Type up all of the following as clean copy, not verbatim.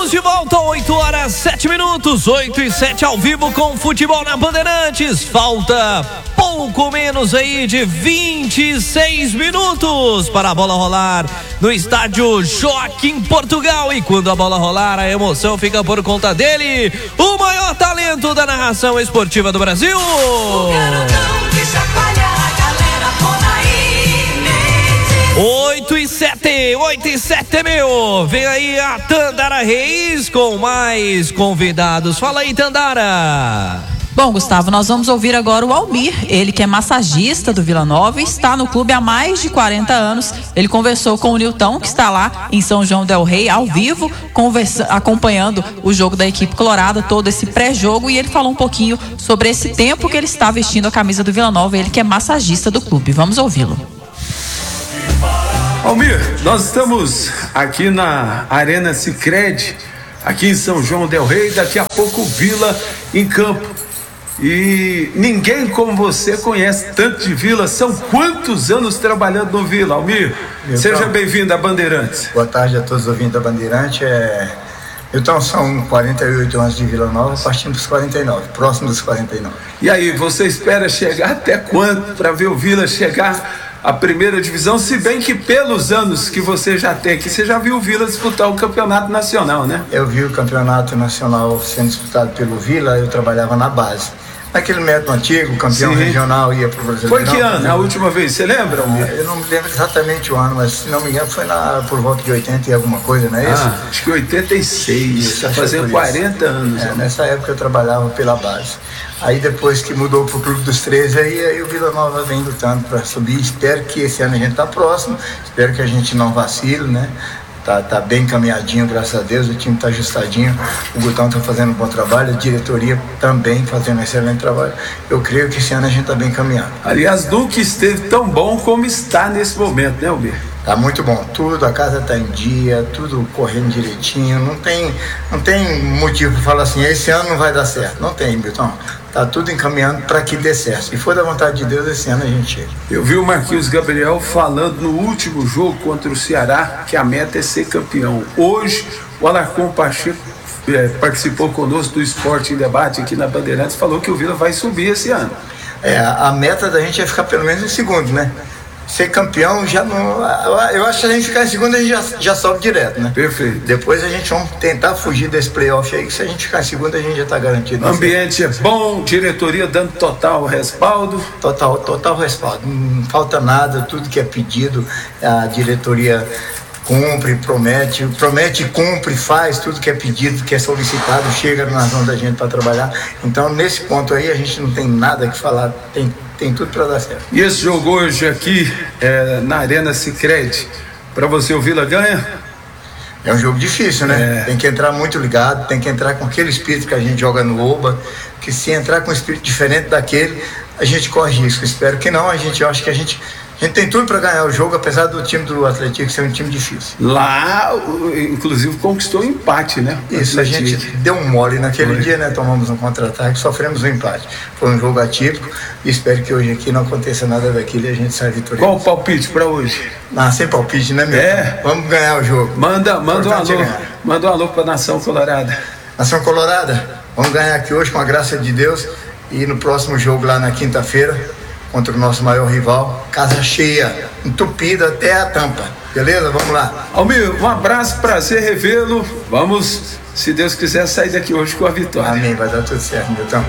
Estamos de volta, 8h07, 8h07 ao vivo com Futebol na Bandeirantes. Falta pouco menos aí de 26 minutos para a bola rolar no estádio Joaquim Portugal. E quando a bola rolar, a emoção fica por conta dele, o maior talento da narração esportiva do Brasil. O garotão que chacoalha a galera por aí. 8h07, meu. Vem aí a Tandara Reis com mais convidados. Fala aí, Tandara. Bom, Gustavo, nós vamos ouvir agora o Almir, ele que é massagista do Vila Nova e está no clube há mais de 40 anos. Ele conversou com o Nilton, que está lá em São João del Rei, ao vivo, acompanhando o jogo da equipe colorada, todo esse pré-jogo, e ele falou um pouquinho sobre esse tempo que ele está vestindo a camisa do Vila Nova, ele que é massagista do clube. Vamos ouvi-lo. Almir, nós estamos aqui na Arena Sicredi, aqui em São João del Rei, daqui a pouco Vila em campo. E ninguém como você conhece tanto de Vila. São quantos anos trabalhando no Vila, Almir? Seja bem-vindo à Bandeirantes. Boa tarde a todos os ouvintes da Bandeirantes. Então são 48 anos de Vila Nova, partindo dos 49, próximo dos 49. E aí, você espera chegar até quando para ver o Vila chegar à primeira divisão, se bem que pelos anos que você já tem aqui, você já viu o Vila disputar o campeonato nacional, né? Eu vi o campeonato nacional sendo disputado pelo Vila, eu trabalhava na base. Naquele método antigo, o campeão regional ia para o Brasileirão. Foi que ano, a última vez, você lembra? Eu não me lembro exatamente o ano, mas se não me engano foi por volta de 80 e alguma coisa, não é isso? Acho que 86, está fazendo 40 anos. Nessa época eu trabalhava pela base. Aí depois que mudou para o Clube dos 13, aí o Vila Nova vem lutando para subir. Espero que esse ano a gente está próximo, espero que a gente não vacile, né? Tá bem encaminhadinho, graças a Deus, o time tá ajustadinho, o Gutão tá fazendo um bom trabalho, a diretoria também fazendo um excelente trabalho. Eu creio que esse ano a gente tá bem encaminhado. Aliás, nunca esteve tão bom como está nesse momento, né, Almir? Tá muito bom, tudo, a casa tá em dia, tudo correndo direitinho, não tem motivo para falar assim, esse ano não vai dar certo, não tem, Milton. Tá tudo encaminhando para que dê certo. Se for da vontade de Deus, esse ano a gente chega. Eu vi o Marquinhos Gabriel falando no último jogo contra o Ceará que a meta é ser campeão. Hoje, o Alarcon Pacheco participou conosco do Esporte em Debate aqui na Bandeirantes, falou que o Vila vai subir esse ano. A meta da gente é ficar pelo menos em segundo, né? Ser campeão já não. Eu acho que se a gente ficar em segundo, a gente já sobe direto, né? Perfeito. Depois a gente vai tentar fugir desse playoff aí, que se a gente ficar em segundo, a gente já está garantido. O ambiente é bom, diretoria dando total respaldo. Total respaldo. Não falta nada, tudo que é pedido, a diretoria cumpre, promete, cumpre, faz tudo que é pedido, que é solicitado, chega nas mãos da gente para trabalhar. Então, nesse ponto aí, a gente não tem nada que falar, tem tudo para dar certo. E esse jogo hoje aqui na Arena Sicredi, para você o Vila ganha? É um jogo difícil, né? Tem que entrar muito ligado, tem que entrar com aquele espírito que a gente joga no Oba, que se entrar com um espírito diferente daquele, a gente corre risco. Espero que não, eu acho que a gente tem tudo para ganhar o jogo, apesar do time do Atlético ser um time difícil. Lá, inclusive, conquistou um empate, né? Isso, a gente deu um mole naquele dia, né? Tomamos um contra-ataque, sofremos um empate. Foi um jogo atípico e espero que hoje aqui não aconteça nada daquilo e a gente saia vitorioso. Qual o palpite para hoje? Sem palpite, né, meu? Vamos ganhar o jogo. Manda um alô para a Nação Colorada. Nação Colorada, vamos ganhar aqui hoje com a graça de Deus e no próximo jogo lá na quinta-feira, contra o nosso maior rival, casa cheia, entupida até a tampa, beleza? Vamos lá. Almir, um abraço, prazer revê-lo. Vamos, se Deus quiser, sair daqui hoje com a vitória. Amém, vai dar tudo certo, Milton.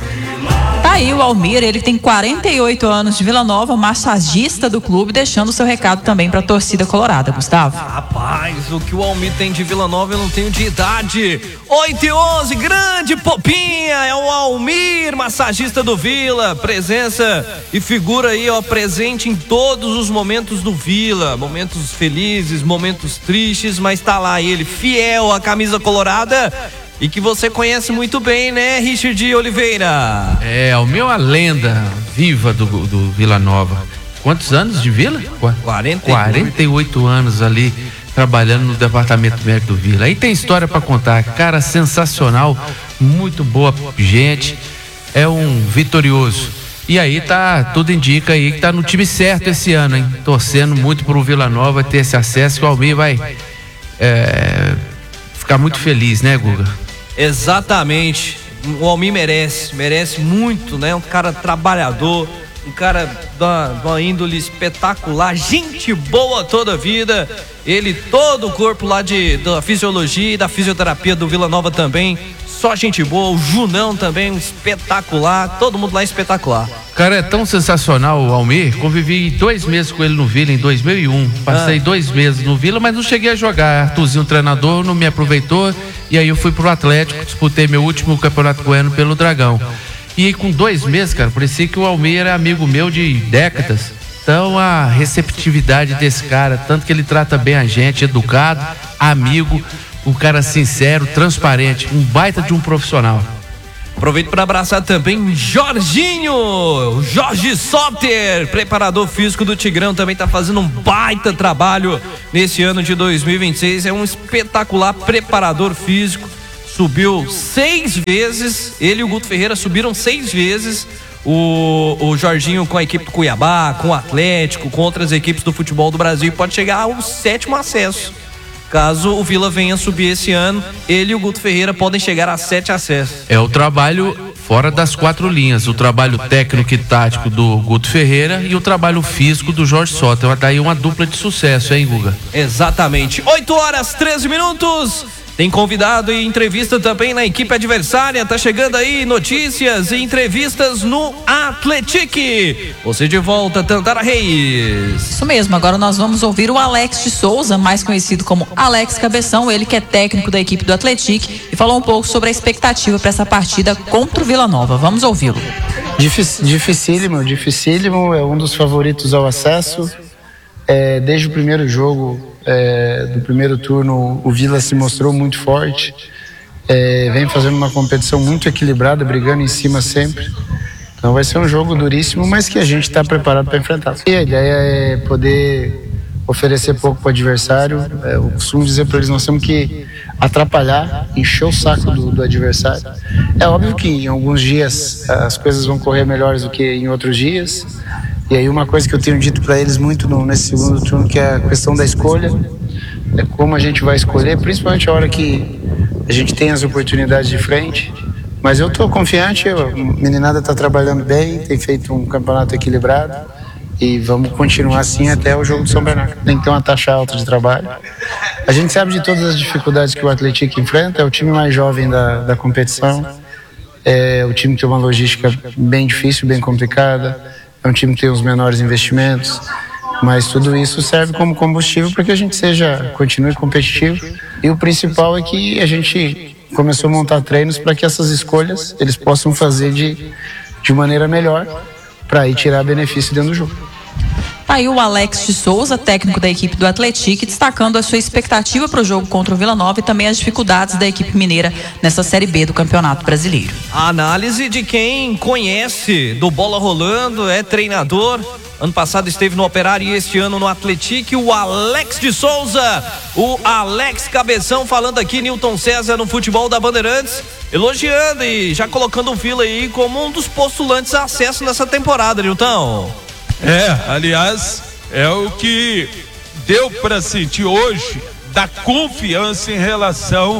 Tá aí o Almir, ele tem 48 anos de Vila Nova, massagista do clube, deixando o seu recado também pra torcida colorada, Gustavo. Rapaz, o que o Almir tem de Vila Nova eu não tenho de idade. 8h11, grande popinha, é o Almir, massagista do Vila, presença e figura aí, presente em todos os momentos do Vila, momentos felizes, momentos tristes, mas tá lá ele, fiel à camisa colorada. E que você conhece muito bem, né, Richard Oliveira? O meu a lenda viva do Vila Nova. Quantos anos de Vila? 48 anos ali trabalhando no departamento médico do Vila. Aí tem história pra contar, cara, sensacional, muito boa gente, é um vitorioso. E aí tudo indica aí que tá no time certo esse ano, hein? Torcendo muito pro Vila Nova ter esse acesso, que o Almir vai ficar muito feliz, né, Guga? Exatamente. O Almir merece muito, né? Um cara trabalhador, um cara de uma índole espetacular, gente boa toda a vida. Ele, todo o corpo lá da fisiologia e da fisioterapia do Vila Nova também, só gente boa. O Junão também, espetacular, todo mundo lá espetacular. Cara, é tão sensacional o Almir. Convivi 2 meses com ele no Vila em 2001. Passei 2 meses no Vila, mas não cheguei a jogar. Arthurzinho, treinador, não me aproveitou. E aí eu fui pro Atlético, disputei meu último campeonato goiano pelo Dragão. E aí, com 2 meses, cara, parecia que o Almir era amigo meu de décadas. Então a receptividade desse cara, tanto que ele trata bem a gente, educado, amigo, um cara sincero, transparente, um baita de um profissional. Aproveito para abraçar também Jorge Soter, preparador físico do Tigrão, também tá fazendo um baita trabalho nesse ano de 2026, é um espetacular preparador físico, subiu 6 vezes, ele e o Guto Ferreira subiram 6 vezes, o Jorginho com a equipe do Cuiabá, com o Atlético, com outras equipes do futebol do Brasil, pode chegar ao 7º acesso. Caso o Vila venha subir esse ano, ele e o Guto Ferreira podem chegar a 7 acessos. É o trabalho fora das 4 linhas, o trabalho técnico e tático do Guto Ferreira e o trabalho físico do Jorge Soter. Daí uma dupla de sucesso, hein, Guga? Exatamente. 8h13. Tem convidado e entrevista também na equipe adversária. Tá chegando aí notícias e entrevistas no Atletique. Você de volta, Tantara Reis. Isso mesmo, agora nós vamos ouvir o Alex de Souza, mais conhecido como Alex Cabeção, ele que é técnico da equipe do Atletique, e falou um pouco sobre a expectativa para essa partida contra o Vila Nova. Vamos ouvi-lo. Dificílimo, é um dos favoritos ao acesso. Desde o primeiro jogo do primeiro turno, o Vila se mostrou muito forte, vem fazendo uma competição muito equilibrada, brigando em cima sempre. Então vai ser um jogo duríssimo, mas que a gente está preparado para enfrentar. E a ideia é poder oferecer pouco para o adversário. Eu costumo dizer para eles, nós temos que atrapalhar, encher o saco do adversário. É óbvio que em alguns dias as coisas vão correr melhores do que em outros dias. E aí uma coisa que eu tenho dito para eles muito nesse segundo turno, que é a questão da escolha, é como a gente vai escolher, principalmente a hora que a gente tem as oportunidades de frente. Mas eu estou confiante, a meninada está trabalhando bem, tem feito um campeonato equilibrado e vamos continuar assim até o jogo de São Bernardo. Tem que ter uma taxa alta de trabalho. A gente sabe de todas as dificuldades que o Atletique enfrenta, é o time mais jovem da competição, é o time que tem uma logística bem difícil, bem complicada. É um time que tem os menores investimentos, mas tudo isso serve como combustível para que a gente continue competitivo. E o principal é que a gente começou a montar treinos para que essas escolhas eles possam fazer de maneira melhor para aí tirar benefício dentro do jogo. Aí o Alex de Souza, técnico da equipe do Atletique, destacando a sua expectativa para o jogo contra o Vila Nova e também as dificuldades da equipe mineira nessa Série B do Campeonato Brasileiro. A análise de quem conhece do bola rolando, é treinador. Ano passado esteve no Operário e este ano no Atletique, o Alex de Souza, o Alex Cabeção falando aqui, Nilton César no futebol da Bandeirantes, elogiando e já colocando o Vila aí como um dos postulantes a acesso nessa temporada, Nilton. Aliás, é o que deu para sentir hoje da confiança em relação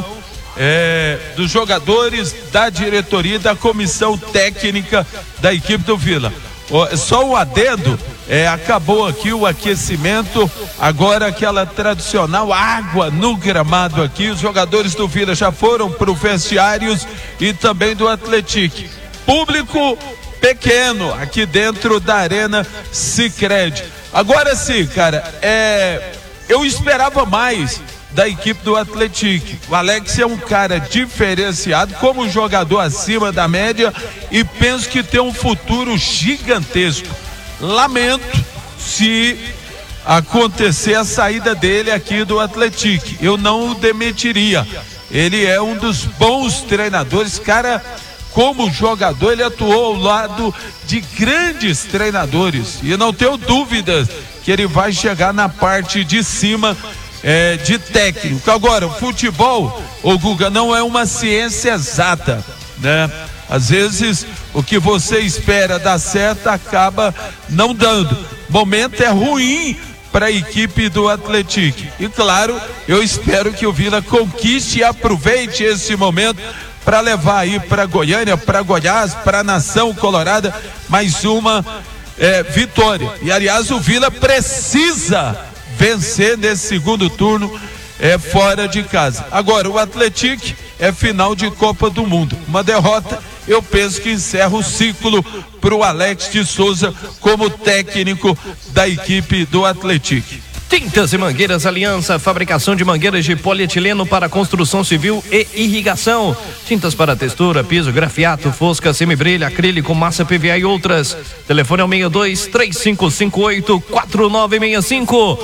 dos jogadores, da diretoria e da comissão técnica da equipe do Vila. Só um adendo, acabou aqui o aquecimento, agora aquela tradicional água no gramado aqui, os jogadores do Vila já foram para o vestiários e também do Atletique. Público pequeno aqui dentro da Arena Sicredi. Agora sim, cara, eu esperava mais da equipe do Atletique. O Alex é um cara diferenciado, como jogador acima da média, e penso que tem um futuro gigantesco. Lamento se acontecer a saída dele aqui do Atletique. Eu não o demitiria. Ele é um dos bons treinadores, cara. Como jogador, ele atuou ao lado de grandes treinadores e eu não tenho dúvidas que ele vai chegar na parte de cima de técnico. Agora, o futebol, Guga, não é uma ciência exata, né? Às vezes, o que você espera dar certo acaba não dando. O momento é ruim para a equipe do Atlético. E claro, eu espero que o Vila conquiste e aproveite esse momento para levar aí para Goiânia, para Goiás, para a nação colorada mais uma vitória. E aliás, o Vila precisa vencer nesse segundo turno fora de casa. Agora, o Atlético é final de Copa do Mundo. Uma derrota, eu penso que encerra o ciclo para o Alex de Souza como técnico da equipe do Atlético. Tintas e Mangueiras Aliança, fabricação de mangueiras de polietileno para construção civil e irrigação. Tintas para textura, piso, grafiato, fosca, semibrilha, acrílico, massa PVA e outras. Telefone é o 62-3558-4965.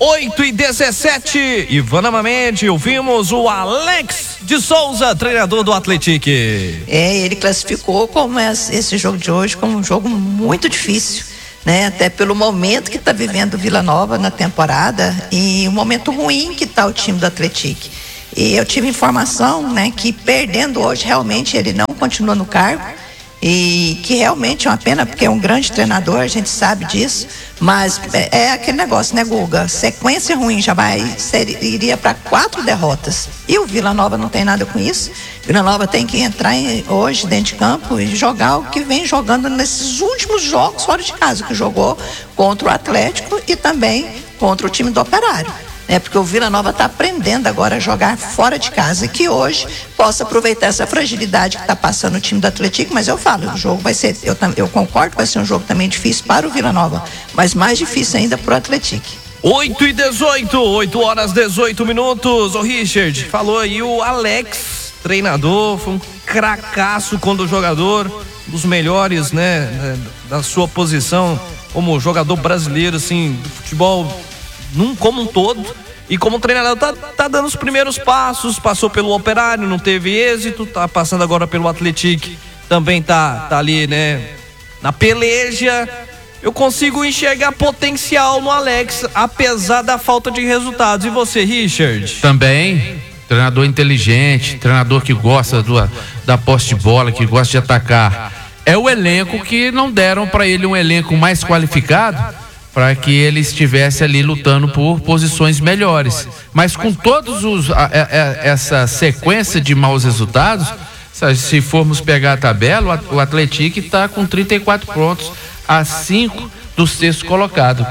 8h17. Ivana Mamede, ouvimos o Alex de Souza, treinador do Atlético. Ele classificou como esse jogo de hoje como um jogo muito difícil, né? Até pelo momento que está vivendo o Vila Nova na temporada e o momento ruim que está o time do Atlético. E eu tive informação, né, que perdendo hoje realmente ele não continua no cargo e que realmente é uma pena porque é um grande treinador, a gente sabe disso, mas é aquele negócio, né, Guga? Sequência ruim iria para 4 derrotas e o Vila Nova não tem nada com isso. Vila Nova tem que entrar hoje dentro de campo e jogar o que vem jogando nesses últimos jogos fora de casa, que jogou contra o Atlético e também contra o time do Operário, né? Porque o Vila Nova está aprendendo agora a jogar fora de casa e que hoje possa aproveitar essa fragilidade que está passando o time do Atlético. Mas eu falo, o jogo vai ser, eu concordo que vai ser um jogo também difícil para o Vila Nova, mas mais difícil ainda para o Atlético. 8h18, 8h18. Ô Richard, falou aí o Alex, treinador, foi um cracaço quando jogador, um dos melhores, né, da sua posição como jogador brasileiro, assim, do futebol como um todo, e como treinador tá dando os primeiros passos, passou pelo Operário, não teve êxito, tá passando agora pelo Atlético, também tá ali, né, na peleja. Eu consigo enxergar potencial no Alex, apesar da falta de resultados. E você, Richard? Também, treinador inteligente, treinador que gosta da posse de bola, que gosta de atacar. É o elenco que não deram para ele um elenco mais qualificado para que ele estivesse ali lutando por posições melhores. Mas com todos essa sequência de maus resultados, se formos pegar a tabela, o Atlético está com 34 pontos a 5 do sexto colocado.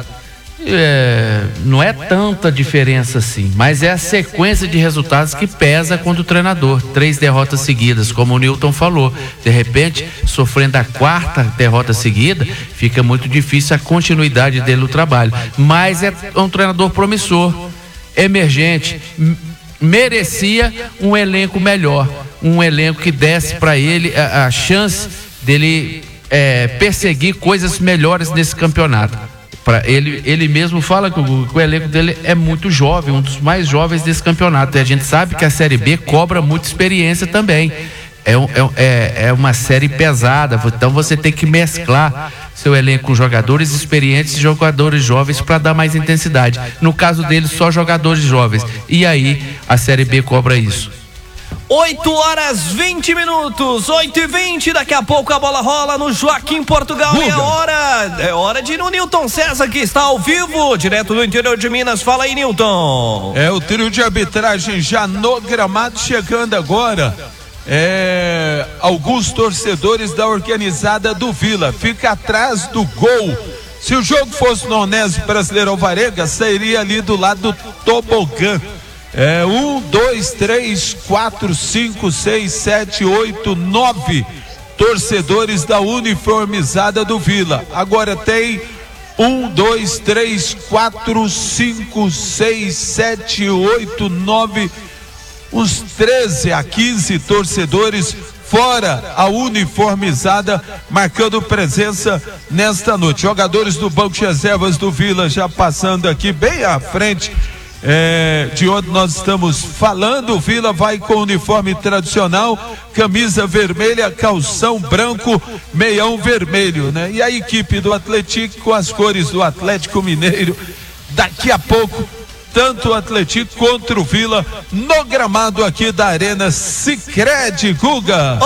Não é tanta diferença assim, mas é a sequência de resultados que pesa contra o treinador. 3 derrotas seguidas, como o Newton falou. De repente, sofrendo a 4ª derrota seguida, fica muito difícil a continuidade dele no trabalho. Mas é um treinador promissor, emergente, merecia um elenco melhor, um elenco que desse para ele a chance dele perseguir coisas melhores nesse campeonato. Ele mesmo fala que o elenco dele é muito jovem, um dos mais jovens desse campeonato. E a gente sabe que a Série B cobra muita experiência também. É uma série pesada, então você tem que mesclar seu elenco com jogadores experientes e jogadores jovens para dar mais intensidade. No caso dele, só jogadores jovens. E aí a Série B cobra isso. 8h20, 8h20, daqui a pouco a bola rola no Joaquim Portugal. E é hora de ir no Newton César, que está ao vivo, direto do interior de Minas. Fala aí, Newton. O trio de arbitragem já no gramado, chegando agora. Alguns torcedores da organizada do Vila, fica atrás do gol. Se o jogo fosse no Onésio Brasileiro Alvarenga, sairia ali do lado do tobogã. 1, 2, 3, 4, 5, 6, 7, 8, 9 torcedores da uniformizada do Vila. Agora tem 1, 2, 3, 4, 5, 6, 7, 8, 9, uns 13 a 15 torcedores fora a uniformizada, marcando presença nesta noite. Jogadores do banco de reservas do Vila já passando aqui bem à frente de onde nós estamos falando. O Vila vai com o uniforme tradicional, camisa vermelha, calção branco, meião vermelho, né? E a equipe do Atlético com as cores do Atlético Mineiro. Daqui a pouco tanto o Atlético contra o Vila no gramado aqui da Arena Sicredi, Guga.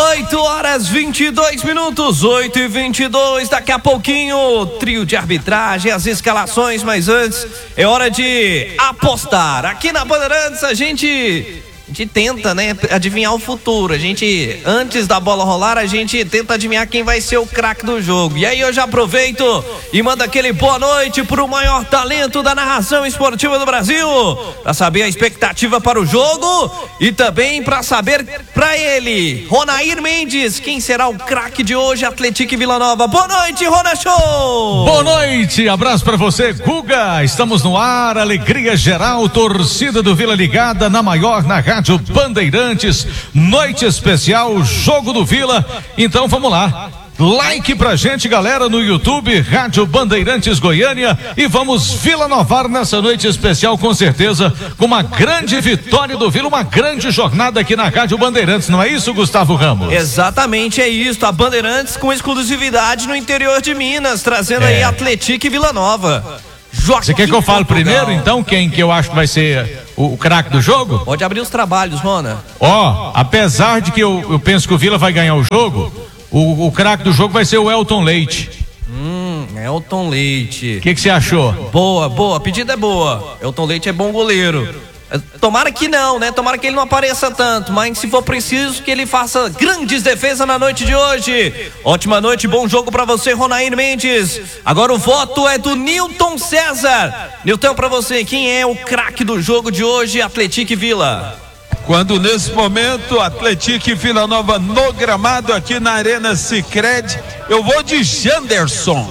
8h22, 8h22, daqui a pouquinho, trio de arbitragem, as escalações, mas antes é hora de apostar. Aqui na Bandeirantes a gente tenta, né, adivinhar o futuro. A gente, antes da bola rolar, a gente tenta adivinhar quem vai ser o craque do jogo. E aí eu já aproveito e mando aquele boa noite pro maior talento da narração esportiva do Brasil, pra saber a expectativa para o jogo e também pra saber pra ele, Ronair Mendes, quem será o craque de hoje, Atlético e Vila Nova. Boa noite, Rona Show! Boa noite, abraço pra você, Guga. Estamos no ar, alegria geral, torcida do Vila ligada na maior, na Rádio Bandeirantes, noite especial, jogo do Vila. Então vamos lá, like pra gente, galera, no YouTube, Rádio Bandeirantes Goiânia, e vamos Vila Novar nessa noite especial, com certeza, com uma grande vitória do Vila, uma grande jornada aqui na Rádio Bandeirantes, não é isso, Gustavo Ramos? Exatamente, é isso, a Bandeirantes com exclusividade no interior de Minas, trazendo aí Atlético e Vila Nova. Você quer que eu fale primeiro, então, quem que eu acho que vai ser o craque do jogo? Pode abrir os trabalhos, Rona. Apesar de que eu penso que o Vila vai ganhar o jogo, o craque do jogo vai ser o Elton Leite. Elton Leite. O que você achou? Boa, a pedida é boa. Elton Leite é bom goleiro. Tomara que não, né? Tomara que ele não apareça tanto, mas se for preciso, que ele faça grandes defesas na noite de hoje. Ótima noite, bom jogo pra você, Ronair Mendes. Agora o voto é do Nilton César. Nilton, pra você, quem é o craque do jogo de hoje, Atlético e Vila? Quando nesse momento, Atlético e Vila Nova no gramado aqui na Arena Sicredi, eu vou de Janderson.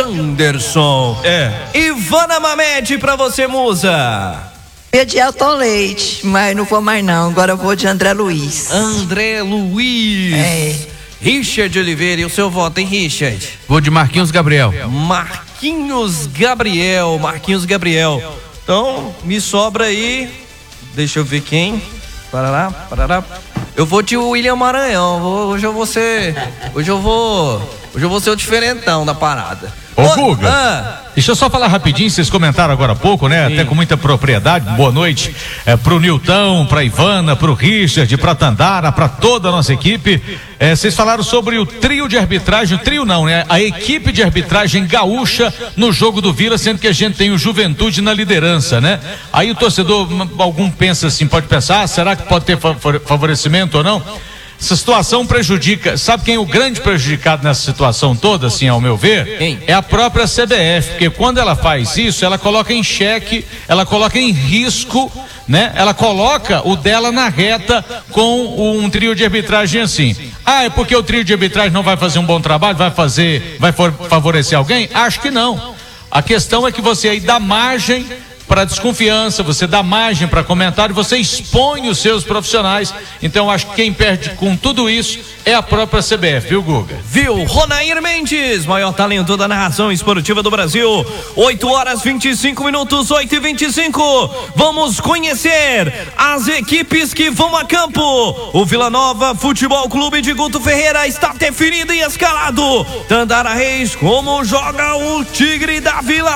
Ivana Mamed, pra você, Musa. Eu de Elton Leite, mas não vou mais não, agora eu vou de André Luiz. Richard Oliveira, e o seu voto, hein, Richard? Vou de Marquinhos Gabriel. Marquinhos Gabriel. Então, me sobra aí, deixa eu ver quem. Parará. Eu vou de William Maranhão. Hoje eu vou ser o diferentão da parada. Ô, Guga, deixa eu só falar rapidinho, vocês comentaram agora há pouco, né? Sim. Até com muita propriedade, boa noite pro Nilton, pra Ivana, pro Richard, pra Tandara, pra toda a nossa equipe. Vocês falaram sobre o trio de arbitragem, o trio não, né? A equipe de arbitragem gaúcha no jogo do Vila, sendo que a gente tem o Juventude na liderança, né? Aí o torcedor, algum pensa assim, pode pensar, será que pode ter favorecimento ou não? Essa situação prejudica, sabe quem é o grande prejudicado nessa situação toda, assim, ao meu ver? Quem? É a própria CBF, porque quando ela faz isso, ela coloca em xeque, ela coloca em risco, né? Ela coloca o dela na reta com um trio de arbitragem assim. É porque o trio de arbitragem não vai fazer um bom trabalho, vai favorecer alguém? Acho que não. A questão é que você aí dá margem para desconfiança, você dá margem para comentário, você expõe os seus profissionais. Então acho que quem perde com tudo isso é a própria CBF, viu, Guga? Viu? Ronair Mendes, maior talento da narração esportiva do Brasil. 8h25, 8h25. Vamos conhecer as equipes que vão a campo. O Vila Nova Futebol Clube de Guto Ferreira está definido e escalado. Tandara Reis, como joga o Tigre da Vila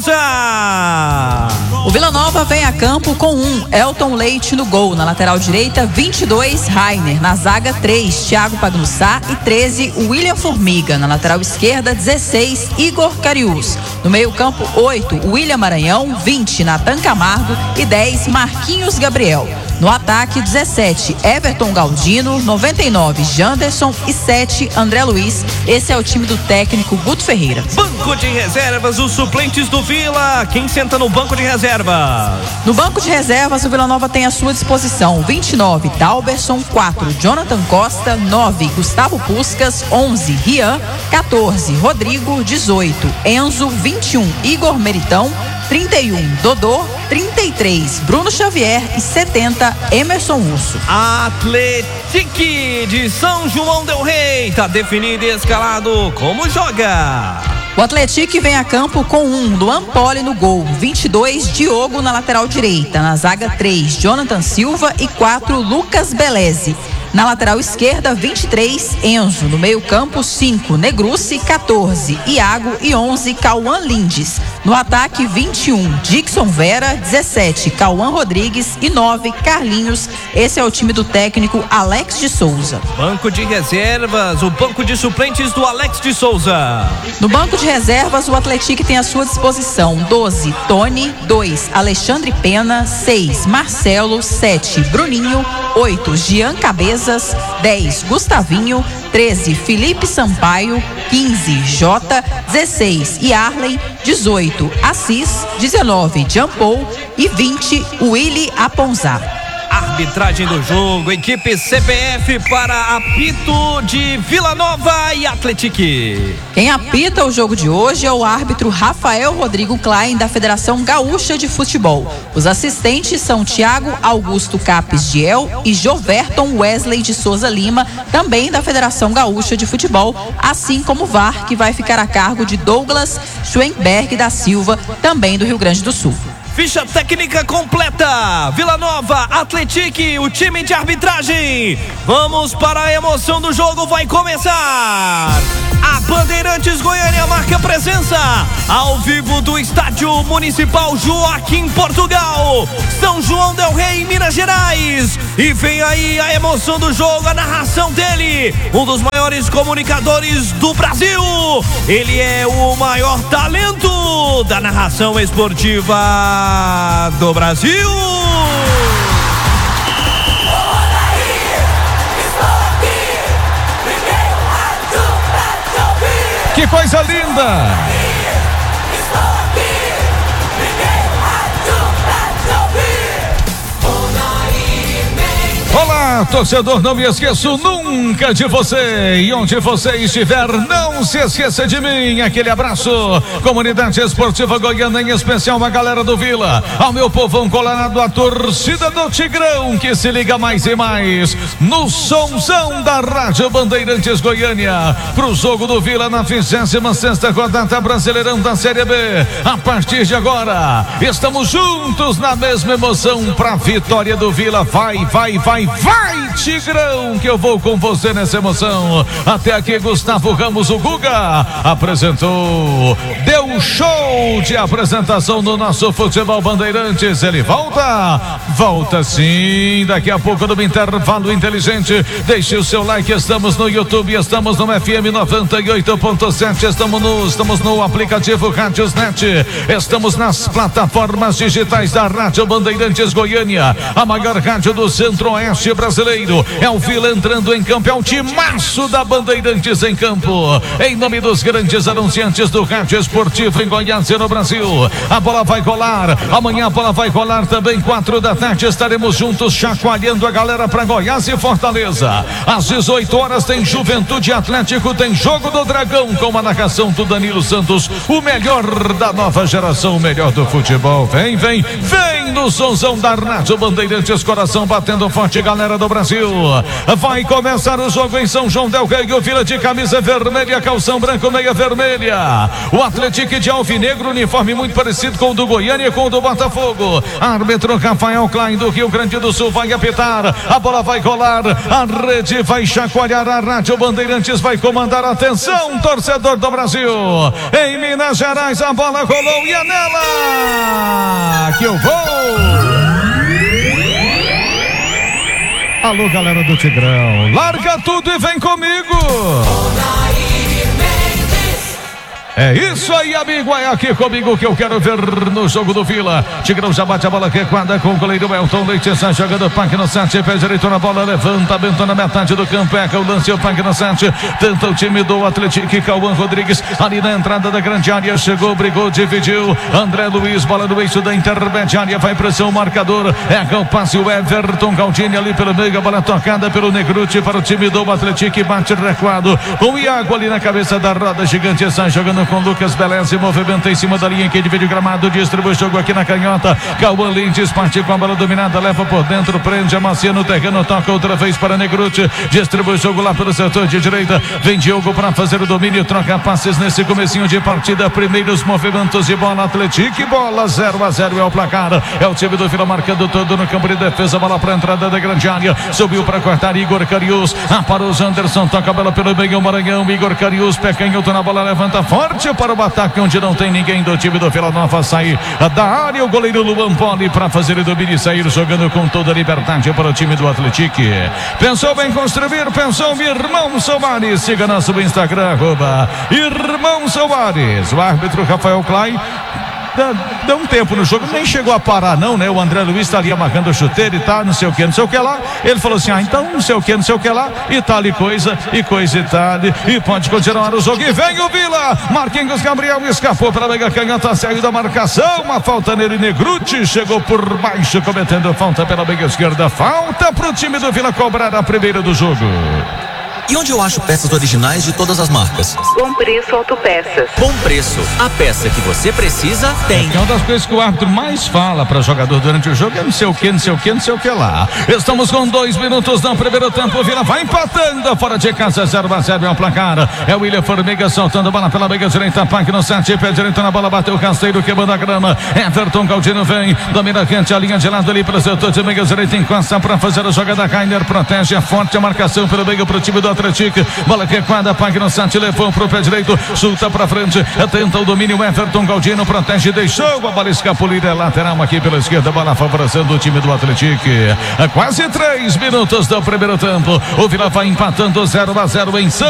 Famosa? O Vila Nova vem a campo com Elton Leite no gol. Na lateral direita, 22, Rainer. Na zaga, 3, Thiago Pagnussá e 13, William Formiga. Na lateral esquerda, 16, Igor Cariús. No meio campo, 8, William Maranhão, 20, Natan Camargo e 10, Marquinhos Gabriel. No ataque, 17, Everton Galdino, 99, Janderson e 7, André Luiz. Esse é o time do técnico Guto Ferreira. Banco de reservas, os suplentes do Vila. Quem senta no banco de reservas? No banco de reservas, o Vila Nova tem à sua disposição 29, Dalberson, 4, Jonathan Costa, 9, Gustavo Puskas, 11, Rian, 14, Rodrigo, 18, Enzo, 21, Igor Meritão, 31, Dodô, 33, Bruno Xavier e 70, Emerson Russo. Atlético de São João del Rei, tá definido e escalado. Como joga? O Atlético vem a campo com Luan Poli no gol, 22, Diogo na lateral direita. Na zaga, 3, Jonathan Silva e 4, Lucas Beleze. Na lateral esquerda, 23, Enzo. No meio campo, 5, Negrucci, 14, Iago e 11, Cauã Lindes. No ataque, 21, Dixon Vera, 17, Cauã Rodrigues e 9, Carlinhos. Esse é o time do técnico Alex de Souza. Banco de reservas, o banco de suplentes do Alex de Souza. No banco de reservas, o Atlético tem à sua disposição 12, Tony, 2, Alexandre Pena, 6, Marcelo, 7, Bruninho, 8, Jean Cabezas, 10, Gustavinho, 13, Felipe Sampaio, 15, Jota, 16, Yarley, 18, Assis, 19, Jean Paul e 20, Willy Aponzá. Arbitragem do jogo, equipe CBF para apito de Vila Nova e Atlético. Quem apita o jogo de hoje é o árbitro Rafael Rodrigo Klein, da Federação Gaúcha de Futebol. Os assistentes são Thiago Augusto Capes Diel e Joverton Wesley de Souza Lima, também da Federação Gaúcha de Futebol, assim como o VAR, que vai ficar a cargo de Douglas Schwenberg da Silva, também do Rio Grande do Sul. Ficha técnica completa, Vila Nova, Atlético, o time de arbitragem. Vamos para a emoção do jogo, vai começar. A Bandeirantes Goiânia marca presença ao vivo do Estádio Municipal Joaquim Portugal, São João del Rei, Minas Gerais. E vem aí a emoção do jogo, a narração dele, um dos maiores comunicadores do Brasil. Ele é o maior talento da narração esportiva do Brasil. Que coisa linda! Olá, torcedor, não me esqueço nunca de você. E onde você estiver, não se esqueça de mim. Aquele abraço. Comunidade Esportiva Goiana, em especial a galera do Vila. Ao meu povão colorado, a torcida do Tigrão, que se liga mais e mais no somzão da Rádio Bandeirantes Goiânia. Pro jogo do Vila na 26ª rodada Brasileirão da Série B. A partir de agora, estamos juntos na mesma emoção pra vitória do Vila. Vai, Tigrão, que eu vou com você nessa emoção. Até aqui, Gustavo Ramos, o Guga, apresentou, deu show de apresentação do nosso Futebol Bandeirantes. Ele volta sim, daqui a pouco no intervalo inteligente. Deixe o seu like, estamos no YouTube, estamos no FM 98.7, estamos no aplicativo Rádiosnet, estamos nas plataformas digitais da Rádio Bandeirantes Goiânia, a maior rádio do Centro-Oeste brasileiro. É o Vila entrando em campo, é o timaço da Bandeirantes em campo, em nome dos grandes anunciantes do rádio esportivo em Goiás e no Brasil. A bola vai rolar, amanhã a bola vai rolar também, 4 da tarde, estaremos juntos chacoalhando a galera para Goiás e Fortaleza. Às 18 horas tem Juventude Atlético, tem Jogo do Dragão com a narração do Danilo Santos, o melhor da nova geração, o melhor do futebol. Vem no sonzão da Rádio Bandeirantes, coração batendo forte, galera do Brasil. Vai começar o jogo em São João del Rei, o Vila de camisa vermelha, calção branco, meia vermelha. O Atlético de alvinegro, uniforme muito parecido com o do Goiânia e com o do Botafogo. Árbitro Rafael Klein do Rio Grande do Sul vai apitar. A bola vai rolar, a rede vai chacoalhar, a Rádio Bandeirantes vai comandar. Atenção, torcedor do Brasil. Em Minas Gerais a bola rolou e é nela que eu vou. Alô, galera do Tigrão, larga tudo e vem comigo. É isso aí, amigo, é aqui comigo que eu quero ver no jogo do Vila. Tigrão já bate a bola recuada com o goleiro Elton Leite, está jogando Pac no 7, pé direito na bola, levantamento na metade do campo, é o lance, o Pac no 7, tenta o time do Atlético, Cauã Rodrigues, ali na entrada da grande área, chegou, brigou, dividiu, André Luiz, bola no eixo da intermediária, vai pressão o marcador, é o passe, o Everton Galdini ali pelo meio, a bola tocada pelo Negruti para o time do Atlético, bate recuado, com o Iago ali na cabeça da roda gigante, está jogando com Lucas Beleza, movimenta em cima da linha que divide o gramado, distribui o jogo aqui na canhota, Cauã Lindes parte com a bola dominada, leva por dentro, prende a macia no terreno, toca outra vez para Negruti, distribui o jogo lá pelo setor de direita, vem Diogo para fazer o domínio, troca passes nesse comecinho de partida, primeiros movimentos de bola, Atlético, bola 0-0 é o placar, é o time do Vila marcando todo no campo de defesa, bola para a entrada da grande área, subiu para cortar Igor Carius, aparou o Janderson, toca a bola pelo meio, Maranhão, Igor Carius, pé canhoto na bola, levanta forte, Parte para o ataque onde não tem ninguém do time do Vila Nova. Sair da área, o goleiro Luan Poli para fazer o domínio e sair jogando com toda a liberdade para o time do Atlético. Pensou bem construir, pensou o Irmão Soares. Siga nosso Instagram, Irmão Soares. O árbitro Rafael Klein dá um tempo no jogo, nem chegou a parar não, né? O André Luiz está ali amarrando o chuteiro e tá, não sei o que lá. Ele falou assim, então não sei o que lá, e tal e coisa e tal, e pode continuar o jogo, e vem o Vila. Marquinhos Gabriel escapou para a mega canhota, saiu da marcação, uma falta nele, Negruti chegou por baixo, cometendo falta pela mega esquerda, falta para o time do Vila cobrar a primeira do jogo. E onde eu acho peças originais de todas as marcas? Bom Preço Autopeças. Bom Preço, a peça que você precisa tem. É uma das coisas que o árbitro mais fala para jogador durante o jogo é não sei o que lá. Estamos com 2 minutos no primeiro tempo. O Vila vai empatando fora de casa, 0-0 é o placar. É o William Formiga soltando a bola pela meia direita, Pac no 7, pé direito na bola, bateu o Casteiro, quebrando a grama. Everton Galdino vem, domina quente a linha de lado ali para o setor de meia direita, encosta para fazer a jogada. Rainer protege a forte a marcação pelo meio para o time do Atlético, bola recuada, Pac no 7, levou pro pé direito, chuta pra frente, tenta o domínio, Everton Galdino protege, deixou a bola escapulir, é lateral aqui pela esquerda, bola favorecendo o time do Atlético. Quase 3 minutos do primeiro tempo, o Vila vai empatando 0-0 em São